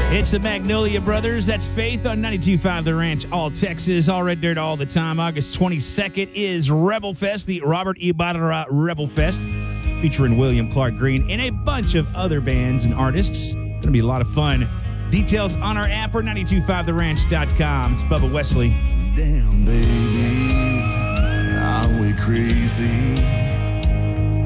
It's the Magnolia Brothers. That's Faith on 92.5 The Ranch, all Texas, all Red Dirt, all the time. August 22nd is Rebel Fest, the Robert Ibarra Rebel Fest, featuring William Clark Green and a bunch of other bands and artists. Going to be a lot of fun. Details on our app or 925theranch.com. It's Bubba Wesley. Damn, baby, are we crazy?